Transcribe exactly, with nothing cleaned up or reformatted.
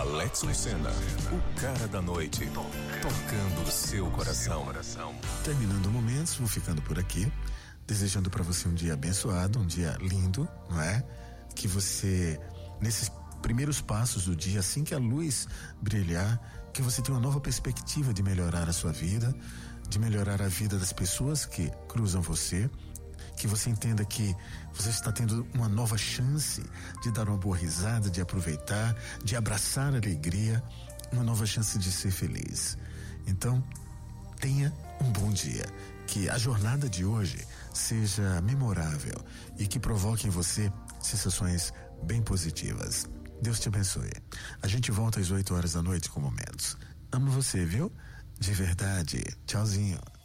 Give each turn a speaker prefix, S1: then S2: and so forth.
S1: Alex Lucena, o cara da noite, tocando o seu coração.
S2: Terminando momentos, vou ficando por aqui, desejando para você um dia abençoado, um dia lindo, não é? Que você, nesses primeiros passos do dia, assim que a luz brilhar, que você tenha uma nova perspectiva de melhorar a sua vida, de melhorar a vida das pessoas que cruzam você, que você entenda que você está tendo uma nova chance de dar uma boa risada, de aproveitar, de abraçar a alegria, uma nova chance de ser feliz. Então, tenha um bom dia, que a jornada de hoje seja memorável e que provoque em você sensações bem positivas. Deus te abençoe. A gente volta às oito horas da noite com Momentos. Amo você, viu? De verdade. Tchauzinho.